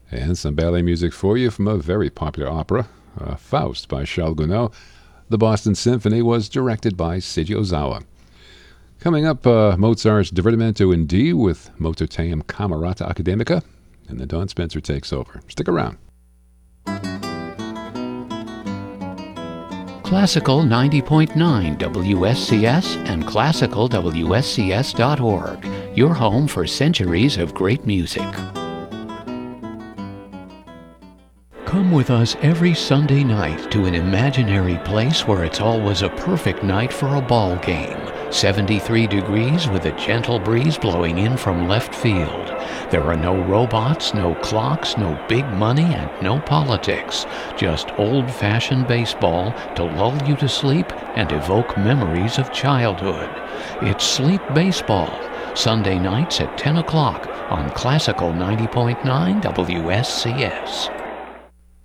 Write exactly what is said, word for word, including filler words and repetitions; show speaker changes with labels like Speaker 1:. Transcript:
Speaker 1: And some ballet music for you from a very popular opera, uh, Faust by Charles Gounod. The Boston Symphony was directed by Seiji Ozawa. Coming up, uh, Mozart's Divertimento in D with Mozarteum Camerata Academica, and then Don Spencer takes over. Stick around.
Speaker 2: Classical ninety point nine W S C S and classical W S C S dot org, your home for centuries of great music. Come with us every Sunday night to an imaginary place where it's always a perfect night for a ball game. seventy-three degrees with a gentle breeze blowing in from left field. There are no robots, no clocks, no big money, and no politics. Just old-fashioned baseball to lull you to sleep and evoke memories of childhood. It's Sleep Baseball, Sunday nights at ten o'clock on Classical ninety point nine W S C S.